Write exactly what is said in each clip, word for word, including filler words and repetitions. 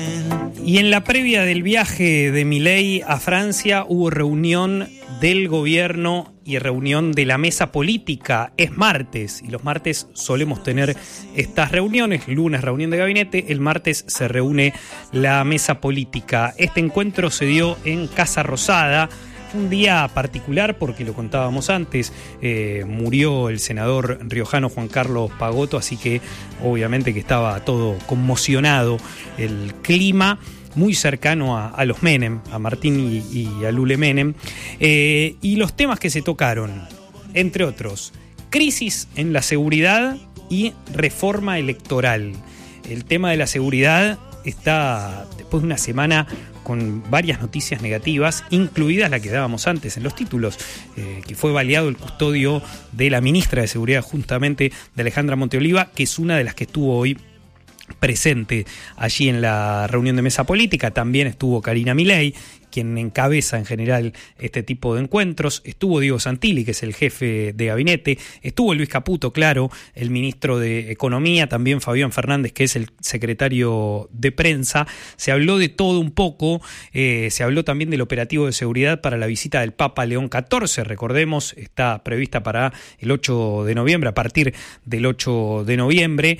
Y en la previa del viaje de Milei a Francia hubo reunión del gobierno y reunión de la mesa política. Es martes y los martes solemos tener estas reuniones. Lunes reunión de gabinete, el martes se reúne la mesa política. Este encuentro se dio en Casa Rosada. Un día particular porque lo contábamos antes, eh, murió el senador riojano Juan Carlos Pagotto, así que obviamente que estaba todo conmocionado el clima, muy cercano a, a los Menem, a Martín y, y a Lule Menem, eh, y los temas que se tocaron, entre otros, crisis en la seguridad y reforma electoral. El tema de la seguridad está después de una semana con varias noticias negativas, incluidas la que dábamos antes en los títulos, eh, que fue baleado el custodio de la ministra de Seguridad, justamente de Alejandra Monteoliva, que es una de las que estuvo hoy presente allí en la reunión de mesa política. También estuvo Karina Milei, quien encabeza en general este tipo de encuentros. Estuvo Diego Santilli, que es el jefe de gabinete. Estuvo Luis Caputo, claro, el ministro de Economía. También Fabián Fernández, que es el secretario de prensa. Se habló de todo un poco. Eh, se habló también del operativo de seguridad para la visita del Papa León catorce. Recordemos, está prevista para el ocho de noviembre, a partir del ocho de noviembre.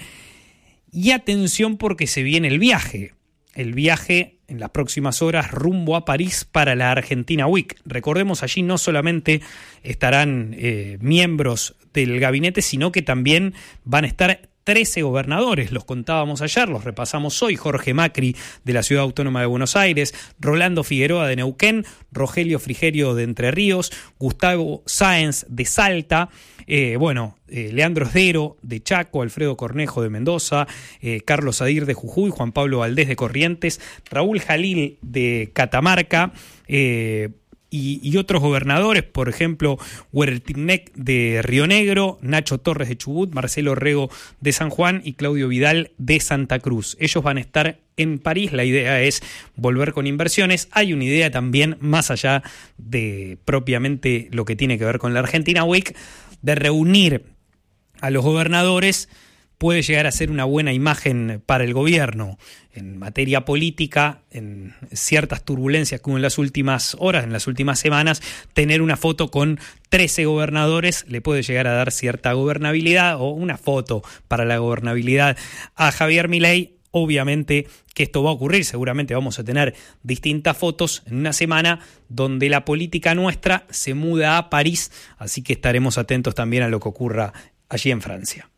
Y atención porque se viene el viaje. El viaje en las próximas horas rumbo a París para la Argentina Week. Recordemos, allí no solamente estarán eh, miembros del gabinete, sino que también van a estar trece gobernadores. Los contábamos ayer, los repasamos hoy. Jorge Macri, de la Ciudad Autónoma de Buenos Aires, Rolando Figueroa, de Neuquén, Rogelio Frigerio, de Entre Ríos, Gustavo Sáenz, de Salta, eh, bueno, eh, Leandro Esdero, de Chaco, Alfredo Cornejo, de Mendoza, eh, Carlos Adir, de Jujuy, Juan Pablo Valdés, de Corrientes, Raúl Jalil, de Catamarca, eh, Y, y otros gobernadores, por ejemplo, Huertinec de Río Negro, Nacho Torres de Chubut, Marcelo Rego de San Juan y Claudio Vidal de Santa Cruz. Ellos van a estar en París. La idea es volver con inversiones. Hay una idea también, más allá de propiamente lo que tiene que ver con la Argentina Week, de reunir a los gobernadores. Puede llegar a ser una buena imagen para el gobierno en materia política, en ciertas turbulencias que hubo en las últimas horas, en las últimas semanas. Tener una foto con trece gobernadores le puede llegar a dar cierta gobernabilidad, o una foto para la gobernabilidad a Javier Milei. Obviamente que esto va a ocurrir, seguramente vamos a tener distintas fotos en una semana donde la política nuestra se muda a París, así que estaremos atentos también a lo que ocurra allí en Francia.